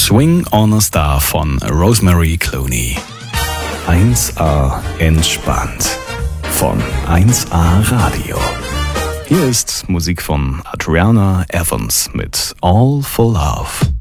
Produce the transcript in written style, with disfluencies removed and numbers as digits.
Swing on a Star von Rosemary Clooney. 1A entspannt von 1A Radio. Hier ist Musik von Adriana Evans mit All for Love.